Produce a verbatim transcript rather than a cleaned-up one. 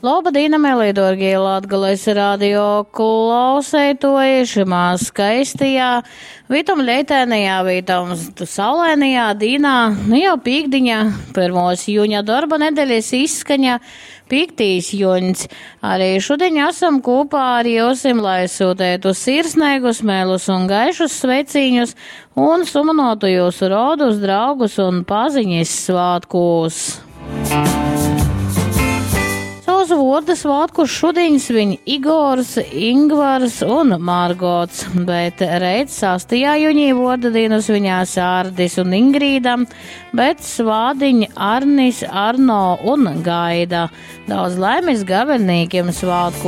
Labdien, Melīdorgie, Latgales radio klausētojuši, mās skaistajā, Vitam leitēnajā, Vitam saulēnajā dīnā, nu jau pīkdiņā, pirmos jūņa darba nedēļas izskaņa, pīktīs jūņs. Arī šodien esam kopā ar jūsim, lai sūtētu sirsnēgus, mēlus un gaišus svecīņus un sumanotu jūsu rodus, draugus un paziņas svātkos. Savus vārdu svātkus šodien svin Igors, Ingvars un Margots, bet reiz sastajā jūņī vārdu dienu svinās Ārdis un Ingrīda, bet svādiņi Arnis, Arno un Gaida. Daudz laimes gavelnīkiem svātku.